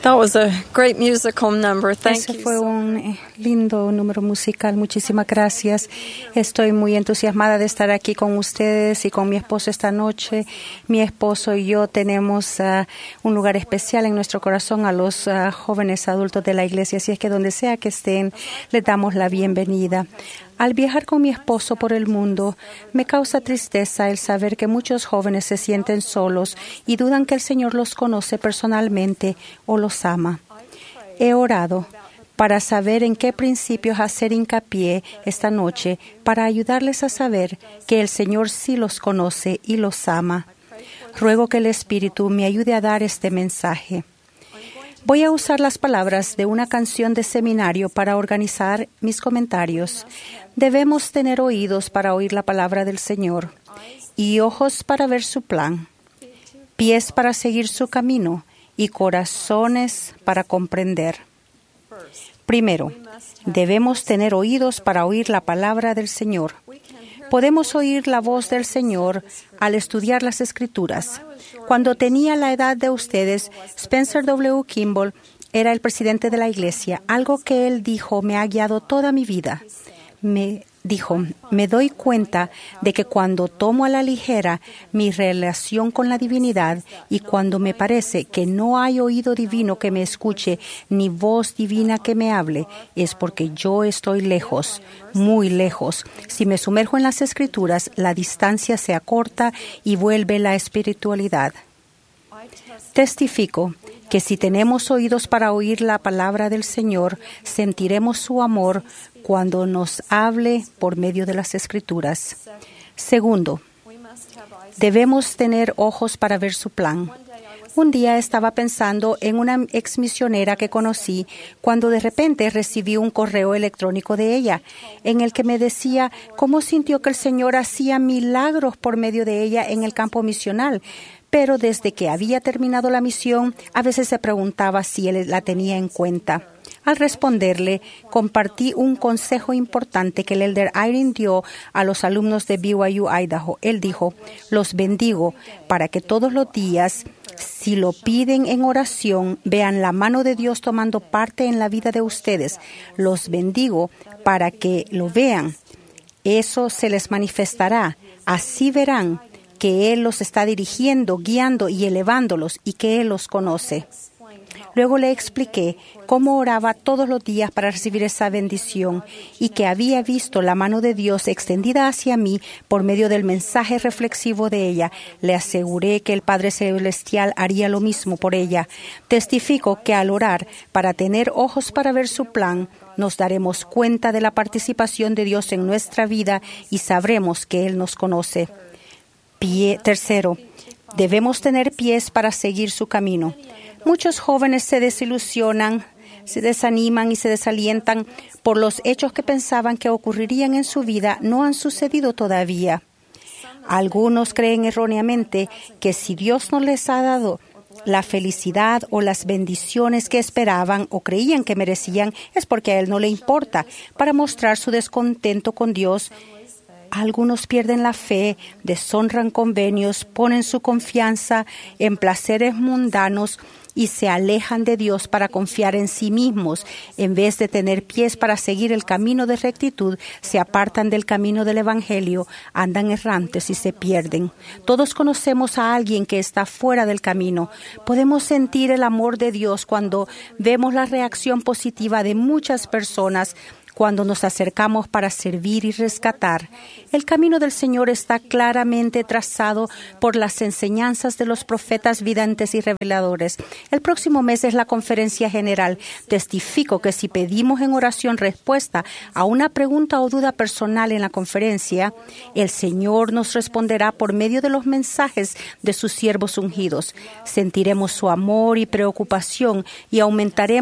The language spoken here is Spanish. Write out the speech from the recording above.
That was a great musical number. Thank Ese you. fue un lindo número musical. Muchísimas gracias. Estoy muy entusiasmada de estar aquí con ustedes y con mi esposo esta noche. Mi esposo y yo tenemos un lugar especial en nuestro corazón a los jóvenes adultos de la iglesia. Así es que donde sea que estén, les damos la bienvenida. Al viajar con mi esposo por el mundo, me causa tristeza el saber que muchos jóvenes se sienten solos y dudan que el Señor los conoce personalmente o los ama. He orado para saber en qué principios hacer hincapié esta noche para ayudarles a saber que el Señor sí los conoce y los ama. Ruego que el Espíritu me ayude a dar este mensaje. Voy a usar las palabras de una canción de seminario para organizar mis comentarios. Debemos tener oídos para oír la palabra del Señor y ojos para ver su plan, pies para seguir su camino y corazones para comprender. Primero, debemos tener oídos para oír la palabra del Señor. Podemos oír la voz del Señor al estudiar las Escrituras. Cuando tenía la edad de ustedes, Spencer W. Kimball era el presidente de la iglesia. Algo que él dijo me ha guiado toda mi vida. Me dijo, me doy cuenta de que cuando tomo a la ligera mi relación con la divinidad y cuando me parece que no hay oído divino que me escuche ni voz divina que me hable, es porque yo estoy lejos, muy lejos. Si me sumerjo en las Escrituras, la distancia se acorta y vuelve la espiritualidad. Testifico que si tenemos oídos para oír la palabra del Señor, sentiremos su amor cuando nos hable por medio de las Escrituras. Segundo, debemos tener ojos para ver su plan. Un día estaba pensando en una exmisionera que conocí cuando de repente recibí un correo electrónico de ella en el que me decía cómo sintió que el Señor hacía milagros por medio de ella en el campo misional. Pero desde que había terminado la misión, a veces se preguntaba si él la tenía en cuenta. Al responderle, compartí un consejo importante que el elder Irene dio a los alumnos de BYU Idaho. Él dijo, los bendigo para que todos los días, si lo piden en oración, vean la mano de Dios tomando parte en la vida de ustedes. Los bendigo para que lo vean. Eso se les manifestará. Así verán que Él los está dirigiendo, guiando y elevándolos y que Él los conoce. Luego le expliqué cómo oraba todos los días para recibir esa bendición y que había visto la mano de Dios extendida hacia mí por medio del mensaje reflexivo de ella. Le aseguré que el Padre Celestial haría lo mismo por ella. Testifico que al orar para tener ojos para ver su plan, nos daremos cuenta de la participación de Dios en nuestra vida y sabremos que Él nos conoce. Tercero, debemos tener pies para seguir su camino. Muchos jóvenes se desilusionan, se desaniman y se desalientan por los hechos que pensaban que ocurrirían en su vida no han sucedido todavía. Algunos creen erróneamente que si Dios no les ha dado la felicidad o las bendiciones que esperaban o creían que merecían, es porque a Él no le importa. Para mostrar su descontento con Dios, algunos pierden la fe, deshonran convenios, ponen su confianza en placeres mundanos y se alejan de Dios para confiar en sí mismos. En vez de tener pies para seguir el camino de rectitud, se apartan del camino del Evangelio, andan errantes y se pierden. Todos conocemos a alguien que está fuera del camino. Podemos sentir el amor de Dios cuando vemos la reacción positiva de muchas personas cuando nos acercamos para servir y rescatar. El camino del Señor está claramente trazado por las enseñanzas de los profetas videntes y reveladores. El próximo mes es la conferencia general. Testifico que si pedimos en oración respuesta a una pregunta o duda personal en la conferencia, el Señor nos responderá por medio de los mensajes de sus siervos ungidos. Sentiremos su amor y preocupación y aumentaremos